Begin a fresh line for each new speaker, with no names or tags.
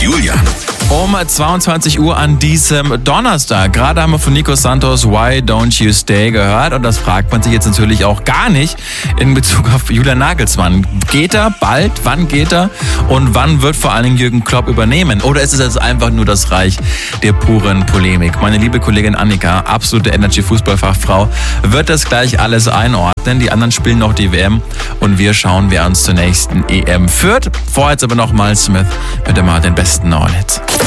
Julian.
Um 22 Uhr an diesem Donnerstag. Gerade haben wir von Nico Santos Why Don't You Stay gehört und das fragt man sich jetzt natürlich auch gar nicht in Bezug auf Julian Nagelsmann. Geht er bald? Wann geht er? Und wann wird vor allen Dingen Jürgen Klopp übernehmen? Oder ist es jetzt einfach nur das Reich der puren Polemik? Meine liebe Kollegin Annika, absolute Energy-Fußballfachfrau, wird das gleich alles einordnen. Die anderen spielen noch die WM und wir schauen, wer uns zur nächsten EM führt. Vorher jetzt aber nochmal Smith mit dem Besten All Hits.